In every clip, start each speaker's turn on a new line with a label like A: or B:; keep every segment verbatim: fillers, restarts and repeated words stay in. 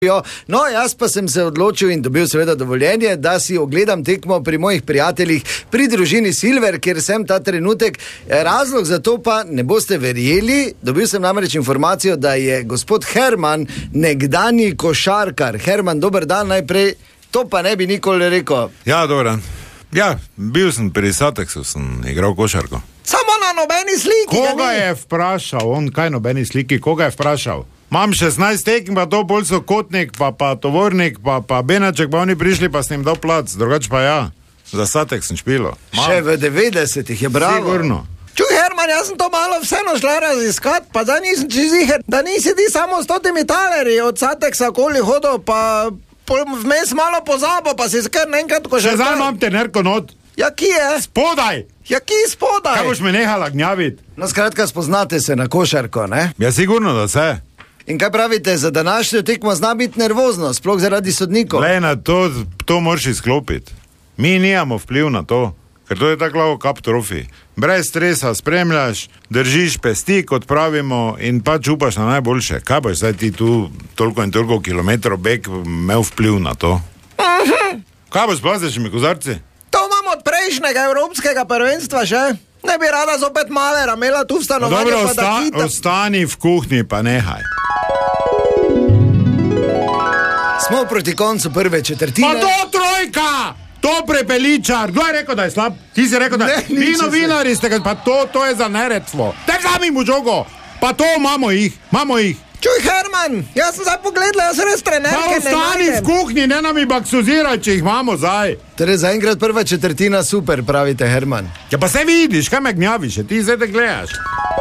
A: No, jaz pa sem se odločil in dobil seveda dovoljenje, da si ogledam tekmo pri mojih prijateljih pri družini Silver, kjer sem ta trenutek. Razlog za to pa ne boste verjeli, dobil sem namreč informacijo, da je gospod Herman nekdanji košarkar. Herman, dober dan najprej, to pa ne bi nikoli rekel.
B: Ja, dober dan. Ja, bil sem pri Satexu, sem igral košarko.
A: Samo na nobeni sliki.
C: Koga je vprašal, on kaj nobeni sliki, koga je vprašal? Mam šestnajst tekem, pa to bolj so Kotnik, pa, pa Tovornik, pa, pa Benaček, pa oni prišli, pa s njim dal plac, drugač pa ja. Za Satex sem špilo. Mam.
A: Še v devetdesetih je bravo.
C: Sigurno.
A: Čuj, Herman, jaz sem to malo vseeno šla raziskat, pa da nisem čiziher, da nisi ti samo s totimi talerji od Satexa okoli hodil, pa vmes malo pozabo, pa si skar naenkrat košarkar.
C: Še zdaj imam tenerko not.
A: Ja, ki je?
C: Spodaj!
A: Ja, ki spodaj?
C: Kaj boš me nehala gnjavit?
A: No, skratka, spoznate se na košarko, ne?
C: Ja, sigurno, da se.
A: In kaj pravite, za današnjo tekmo zna biti nervozno, sploh zaradi sodnikov?
C: Glej, na to, to moraš izklopiti. Mi nijamo vpliv na to, ker to je tako lavo kap trofi. Brez stresa spremljaš, držiš pesti, kot pravimo, in pač upaš na najboljše. Kaj boš zdaj ti tu toliko in toliko kilometrov bek imel vpliv na to?
A: Uh-huh.
C: Kaj boš s plastičnimi kozarci?
A: To imam od prejšnjega evropskega prvenstva še. Ne bi rada zopet Malera imela tu v stanovanju.
C: Dobro,
A: pa da
C: osta, ostani v kuhinji, pa nehaj.
A: Smo proti koncu prve četrtine.
C: Pa to trojka! To prepeličar! Kdo je rekel, da je slab? Ti si rekel, da je... Vi novinari ste, pa to, to je za neredstvo. Te vzami mu žogo! Pa to imamo jih, imamo jih.
A: Čuj, Herman, jaz sem zdaj pogledala, jaz res trenerke ne najdem.
C: Pa ostani v kuhinji, ne nam i baksuziraj, če jih imamo zdaj.
A: Torej, zaenkrat prva četrtina super, pravite, Herman.
C: Ja, pa se vidiš, kaj me gnjaviš, ti zdaj te gledaš.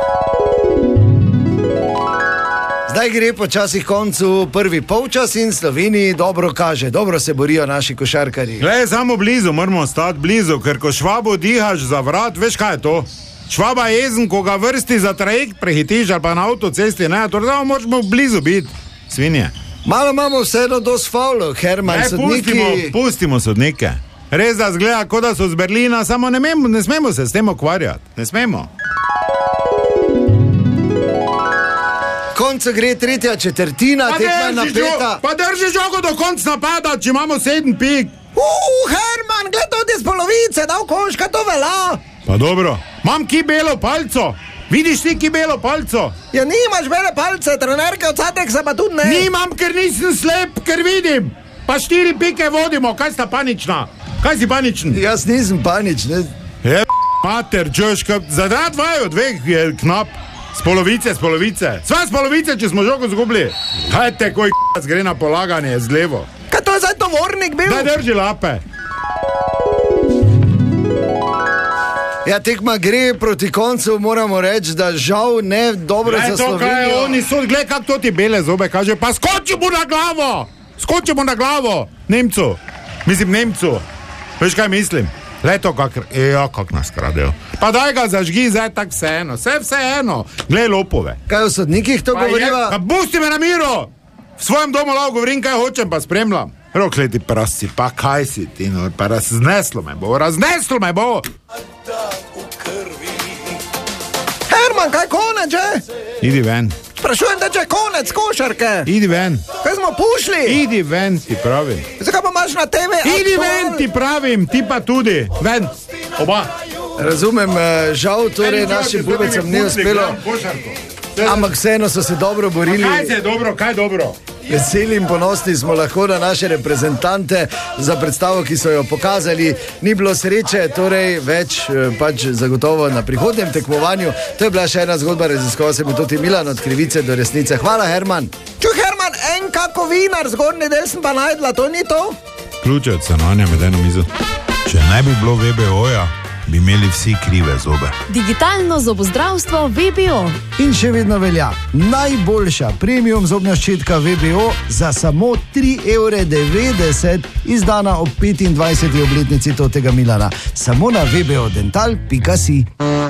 A: Zdaj gre počasi koncu prvi polčas in Sloveniji dobro kaže, dobro se borijo naši košarkarji.
C: Glej, samo blizu, moramo stati blizu, ker ko Švabo dihaš za vrat, veš kaj je to? Švaba je jezen, ko ga vrsti za trajekt prehitiš ali pa na avtocesti, ne, torej da moramo blizu biti, svinje.
A: Malo imamo vseeno dosti faulov, Herman,
C: ne,
A: sodniki...
C: Pustimo, pustimo sodnike. Res da zgleda, kot da so z Berlina, samo ne, memo, ne smemo se s tem okvarjati, ne smemo.
A: Koncu gre tretja četrtina, tekma je napeta.
C: Pa drži žogo do konca napada, če imamo sedem pik.
A: Uuu, Herman, gled tudi z polovice, da v koška to velja.
C: Pa dobro, imam ki belo palco. Vidiš ti ki belo palco?
A: Ja, nimaš bele palce, trenerke od Satexa pa tudi ne.
C: Nimam, ker nisem slep, ker vidim. Pa štiri pike vodimo, kaj sta panična? Kaj si paničen?
A: Jaz nisem paničen.
C: Je, mater, čoška, zadrat vaju dveh je knap. Z polovice, z polovice. Sva z polovice, če smo žogo zgubili. Kaj te, koj k***c gre na polaganje, z levo.
A: Kaj to je zdaj Tovornik bil?
C: Daj drži lape.
A: Ja, tekma gre proti koncu, moramo reči, da žal ne dobro za Slovenijo.
C: Glej, to kaj oni so, gled, kak to ti bele zobe kaže, pa skoči mu na glavo! Skoči mu na glavo, Nemcu. Mislim, Nemcu. Veš, kaj mislim? Leto, kak, ja, kak nas kradejo. Pa daj ga zažgi, zdaj tak vseeno, vse vseeno. Glej lopove.
A: Kaj v sodnikih to govoriva?
C: Pa pusti me na miru! V svojem domu lao govorim, kaj hočem, pa spremljam. Rok, leti prasci, pa kaj si ti, no, pa razneslo me bo, razneslo me bo!
A: Herman, kaj konec, že?
C: Idi ven.
A: Sprašujem, da če je konec košarke.
C: Idi ven.
A: Kaj smo pušli?
C: Idi ven, ti pravim.
A: Zakaj pa imaš na te ve?
C: Idi ven, ti pravim, ti pa tudi. Ven, oba.
A: Razumem, žal torej našim pubecom ni uspelo. Ampak vseeno so se dobro borili.
C: Kaj se je dobro, kaj dobro?
A: Veseli in ponosni smo lahko na naše reprezentante za predstavo, ki so jo pokazali. Ni bilo sreče, torej več pač zagotovo na prihodnjem tekmovanju. To je bila še ena zgodba, raziskoval sem tudi Milan od krivice do resnice. Hvala, Herman. Čuj, Herman, en kako vinar, zgornji del sem pa najdla, to ni to?
C: Ključe od stanovanja med eno mizo. Če ne bi bilo V B O-ja, bi imeli vsi krive zobe.
D: Digitalno zobozdravstvo V B O.
A: In še vedno velja najboljša premium zobna ščetka V B O za samo tri evre devetdeset, izdana ob petindvajseti obletnici totega Milana. Samo na v b o dental pika si.